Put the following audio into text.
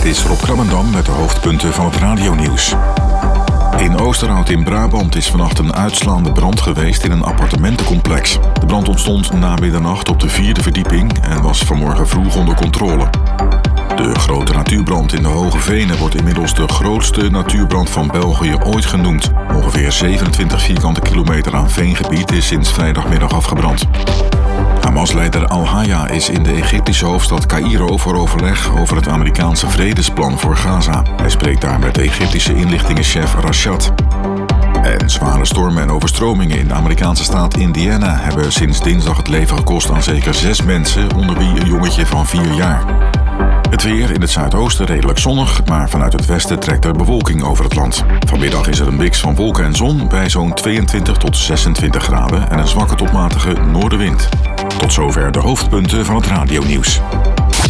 is Rob Krabbendam met de hoofdpunten van het radionieuws. In Oosterhout in Brabant is vannacht een uitslaande brand geweest in een appartementencomplex. De brand ontstond na middernacht op de 4e verdieping en was vanmorgen vroeg onder controle. De grote natuurbrand in de Hoge Venen wordt inmiddels de grootste natuurbrand van België ooit genoemd. Ongeveer 27 vierkante kilometer aan veengebied is sinds vrijdagmiddag afgebrand. Hamas-leider Al-Haya is in de Egyptische hoofdstad Caïro voor overleg over het Amerikaanse vredesplan voor Gaza. Hij spreekt daar met de Egyptische inlichtingenchef Rashad. En zware stormen en overstromingen in de Amerikaanse staat Indiana hebben sinds dinsdag het leven gekost aan zeker 6 mensen, onder wie een jongetje van 4 jaar. Het weer in het zuidoosten redelijk zonnig, maar vanuit het westen trekt er bewolking over het land. Vanmiddag is er een mix van wolken en zon bij zo'n 22 tot 26 graden en een zwakke tot matige noordenwind. Tot zover de hoofdpunten van het radionieuws.